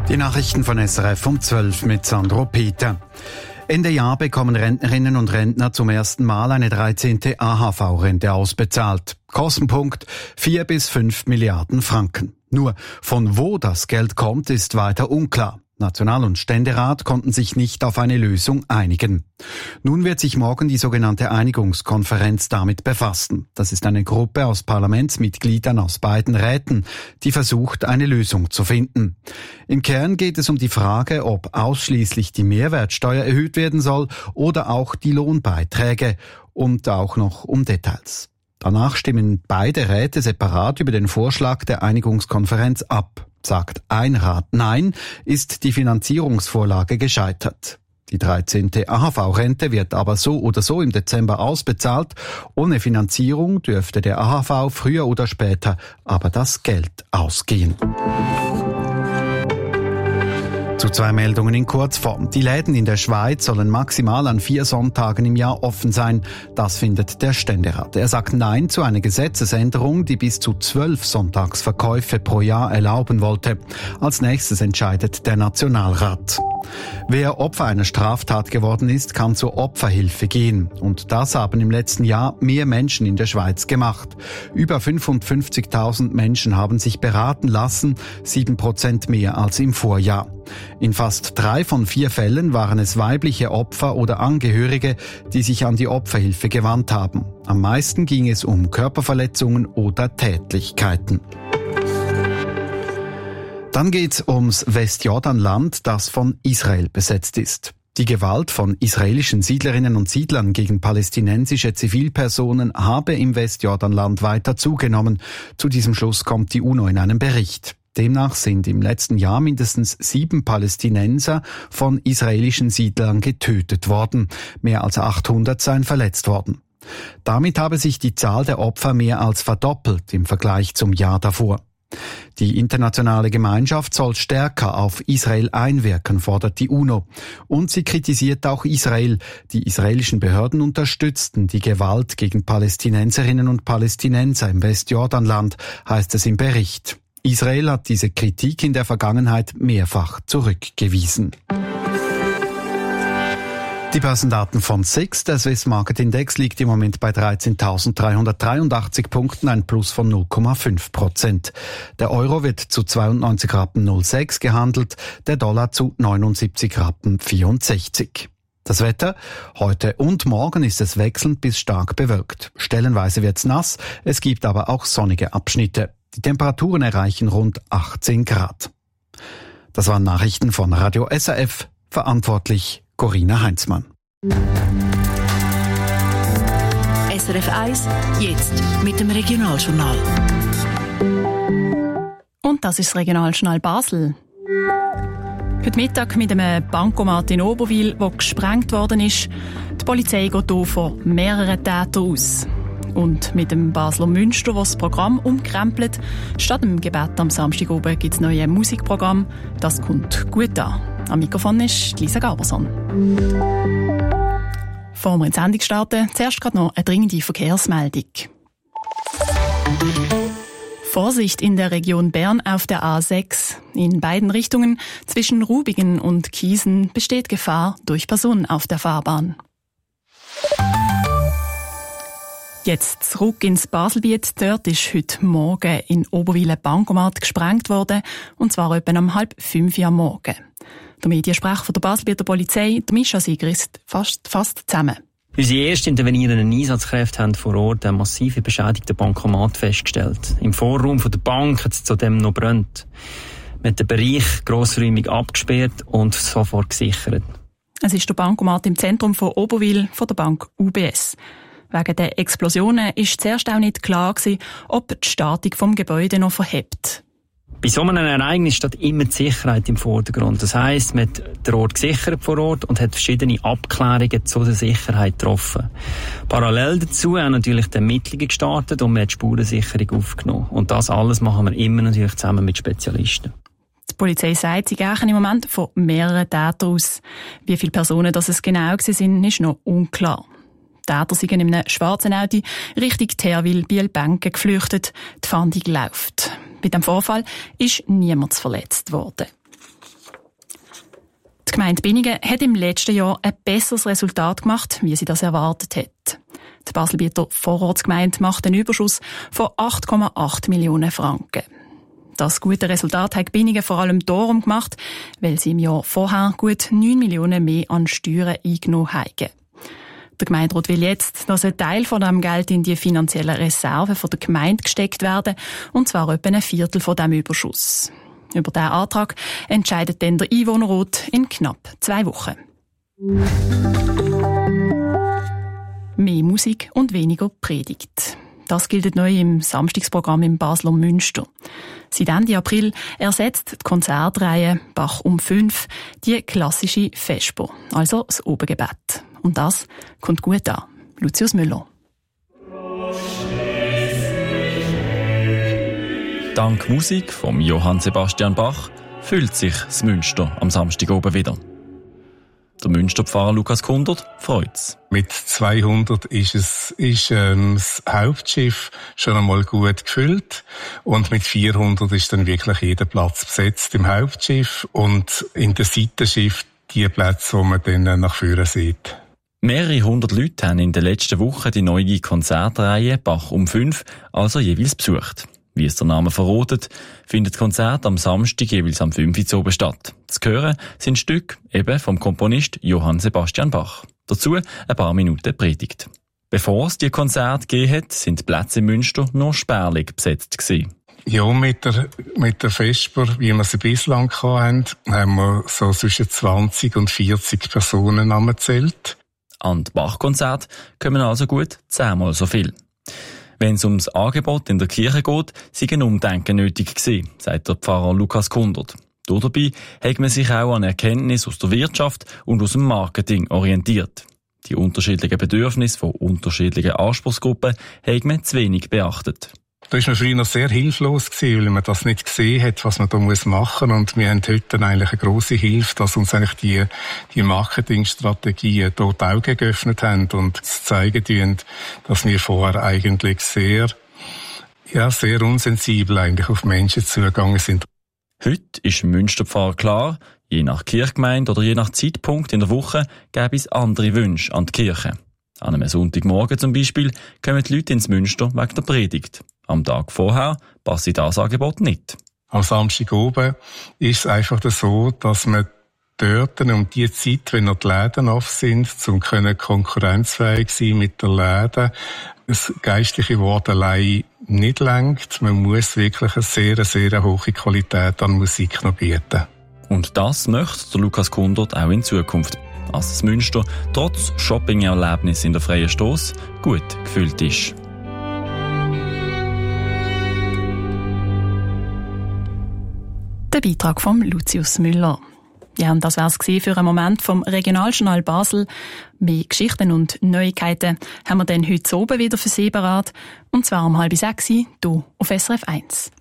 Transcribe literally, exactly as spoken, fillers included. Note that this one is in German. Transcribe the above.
Die Nachrichten von S R F um zwölf mit Sandro Peter. Ende Jahr bekommen Rentnerinnen und Rentner zum ersten Mal eine dreizehnte A H V-Rente ausbezahlt. Kostenpunkt vier bis fünf Milliarden Franken. Nur von wo das Geld kommt, ist weiter unklar. National- und Ständerat konnten sich nicht auf eine Lösung einigen. Nun wird sich morgen die sogenannte Einigungskonferenz damit befassen. Das ist eine Gruppe aus Parlamentsmitgliedern aus beiden Räten, die versucht, eine Lösung zu finden. Im Kern geht es um die Frage, ob ausschließlich die Mehrwertsteuer erhöht werden soll oder auch die Lohnbeiträge und auch noch um Details. Danach stimmen beide Räte separat über den Vorschlag der Einigungskonferenz ab. Sagt ein Rat Nein, ist die Finanzierungsvorlage gescheitert. Die dreizehnte A H V-Rente wird aber so oder so im Dezember ausbezahlt. Ohne Finanzierung dürfte der A H V früher oder später aber das Geld ausgehen. Zu zwei Meldungen in Kurzform. Die Läden in der Schweiz sollen maximal an vier Sonntagen im Jahr offen sein. Das findet der Ständerat. Er sagt Nein zu einer Gesetzesänderung, die bis zu zwölf Sonntagsverkäufe pro Jahr erlauben wollte. Als nächstes entscheidet der Nationalrat. Wer Opfer einer Straftat geworden ist, kann zur Opferhilfe gehen. Und das haben im letzten Jahr mehr Menschen in der Schweiz gemacht. Über fünfundfünfzigtausend Menschen haben sich beraten lassen, sieben Prozent mehr als im Vorjahr. In fast drei von vier Fällen waren es weibliche Opfer oder Angehörige, die sich an die Opferhilfe gewandt haben. Am meisten ging es um Körperverletzungen oder Tätlichkeiten. Dann geht's ums Westjordanland, das von Israel besetzt ist. Die Gewalt von israelischen Siedlerinnen und Siedlern gegen palästinensische Zivilpersonen habe im Westjordanland weiter zugenommen. Zu diesem Schluss kommt die UNO in einem Bericht. Demnach sind im letzten Jahr mindestens sieben Palästinenser von israelischen Siedlern getötet worden. Mehr als achthundert seien verletzt worden. Damit habe sich die Zahl der Opfer mehr als verdoppelt im Vergleich zum Jahr davor. Die internationale Gemeinschaft soll stärker auf Israel einwirken, fordert die UNO. Und sie kritisiert auch Israel. Die israelischen Behörden unterstützten die Gewalt gegen Palästinenserinnen und Palästinenser im Westjordanland, heißt es im Bericht. Israel hat diese Kritik in der Vergangenheit mehrfach zurückgewiesen. Die Börsendaten von S I X, der Swiss Market Index, liegt im Moment bei dreizehntausenddreihundertdreiundachtzig Punkten, ein Plus von null Komma fünf Prozent. Der Euro wird zu zweiundneunzig Rappen null sechs gehandelt, der Dollar zu neunundsiebzig Rappen vierundsechzig. Das Wetter? Heute und morgen ist es wechselnd bis stark bewölkt. Stellenweise wird's nass, es gibt aber auch sonnige Abschnitte. Die Temperaturen erreichen rund achtzehn Grad. Das waren Nachrichten von Radio S R F, verantwortlich Corinna Heinzmann. S R F eins, jetzt mit dem Regionaljournal. Und das ist das Regionaljournal Basel. Heute Mittag mit einem Bankomat in Oberwil, der gesprengt worden ist. Die Polizei geht hier von mehreren Tätern aus. Und mit dem Basler Münster, das das Programm umkrempelt. Statt dem Gebet am Samstag oben gibt es neue Musikprogramm. Das kommt gut an. Am Mikrofon ist Lisa Gaberson. Bevor wir in die Sendung starten, zuerst gerade noch eine dringende Verkehrsmeldung. Vorsicht in der Region Bern auf der A sechs. In beiden Richtungen zwischen Rubigen und Kiesen besteht Gefahr durch Personen auf der Fahrbahn. Jetzt zurück ins Baselbiet. Dort ist heute Morgen in Oberwil ein Bankomat gesprengt worden, und zwar etwa um halb fünf Uhr am Morgen. Der Mediensprecher von der Baselbieter Polizei, der Mischa Sieger, ist fast, fast zusammen. Unsere ersten intervenierenden Einsatzkräfte haben vor Ort einen massiv beschädigten Bankomat festgestellt. Im Vorraum der Bank hat es zudem noch brennt. Man hat den Bereich grossräumig abgesperrt und sofort gesichert. Es ist der Bankomat im Zentrum von Oberwil von der Bank U B S. Wegen der Explosionen ist zuerst auch nicht klar gewesen, ob die Statik vom Gebäude noch verhebt. Bei so einem Ereignis steht immer die Sicherheit im Vordergrund. Das heisst, man hat den Ort gesichert vor Ort und hat verschiedene Abklärungen zu der Sicherheit getroffen. Parallel dazu haben natürlich die Ermittlungen gestartet und man hat die Spurensicherung aufgenommen. Und das alles machen wir immer natürlich zusammen mit Spezialisten. Die Polizei sagt, sie gehen im Moment von mehreren Tätern aus. Wie viele Personen das es genau waren, ist noch unklar. Die Täter sind in einem schwarzen Auto Richtung Terwil-Biel-Benken geflüchtet. Die Fahndung läuft. Bei diesem Vorfall ist niemand verletzt worden. Die Gemeinde Binningen hat im letzten Jahr ein besseres Resultat gemacht, wie sie das erwartet hat. Die Baselbieter Vorortsgemeinde macht einen Überschuss von acht Komma acht Millionen Franken. Das gute Resultat hat Binningen vor allem darum gemacht, weil sie im Jahr vorher gut neun Millionen mehr an Steuern eingenommen haben. Der Gemeinderat will jetzt, dass ein Teil von dem Geld in die finanziellen Reserven von der Gemeinde gesteckt werden, und zwar etwa ein Viertel von dem Überschuss. Über diesen Antrag entscheidet dann der Einwohnerrat in knapp zwei Wochen. Mehr Musik und weniger Predigt. Das gilt neu im Samstagsprogramm im Basler Münster. Seit Ende April ersetzt die Konzertreihe Bach um fünf die klassische Vesper, also das Obergebet. Und das kommt gut an. Lucius Müller. Dank Musik von Johann Sebastian Bach füllt sich das Münster am Samstag oben wieder. Der Münsterpfarrer Lukas Kundert freut's. Mit zweihundert ist es, ist, ähm, das Hauptschiff schon einmal gut gefüllt. Und mit vierhundert ist dann wirklich jeder Platz besetzt im Hauptschiff und in der Seitenschiff die Plätze, wo man dann nach vorne sieht. Mehrere hundert Leute haben in den letzten Wochen die neue Konzertreihe Bach um fünf also jeweils besucht. Wie es der Name verratet, findet das Konzert am Samstag jeweils am fünf Uhr oben statt. Zu hören sind Stücke eben vom Komponist Johann Sebastian Bach. Dazu ein paar Minuten Predigt. Bevor es die Konzerte gegeben hat, sind die Plätze in Münster noch spärlich besetzt gewesen. Ja, mit der, mit der Vesper, wie wir sie bislang hatten, haben wir so zwischen zwanzig und vierzig Personen angezählt. An die Bach-Konzerte kommen also gut zehnmal so viel. Wenn es ums Angebot in der Kirche geht, sei ein Umdenken nötig gewesen, sagt der Pfarrer Lukas Kundert. Dabei hat man sich auch an Erkenntnis aus der Wirtschaft und aus dem Marketing orientiert. Die unterschiedlichen Bedürfnisse von unterschiedlichen Anspruchsgruppen hat man zu wenig beachtet. Da ist man früher noch sehr hilflos gewesen, weil man das nicht gesehen hat, was man da muss machen. Und wir haben heute eigentlich eine grosse Hilfe, dass uns eigentlich die, die Marketingstrategien dort die Augen geöffnet haben und zeigen tun, dass wir vorher eigentlich sehr, ja, sehr unsensibel eigentlich auf Menschen zugegangen sind. Heute ist im Münsterpfarrer klar, je nach Kirchgemeinde oder je nach Zeitpunkt in der Woche gäbe es andere Wünsche an die Kirche. An einem Sonntagmorgen zum Beispiel kommen die Leute ins Münster wegen der Predigt. Am Tag vorher passe das Angebot nicht. Am Samstag oben ist es einfach so, dass man dort um die Zeit, wenn noch die Läden offen sind, um konkurrenzfähig sein mit den Läden, das geistliche Wort allein nicht reicht. Man muss wirklich eine sehr, sehr hohe Qualität an Musik noch bieten. Und das möchte der Lukas Kundert auch in Zukunft, als das Münster trotz Shopping-Erlebnis in der freien Stoss gut gefüllt ist. Der Beitrag von Lucius Müller. Ja, und das wär's gewesen für einen Moment vom Regionaljournal Basel. Mehr Geschichten und Neuigkeiten haben wir dann heute oben wieder für Sie bereit. Und zwar um halb sechs, hier auf S R F eins.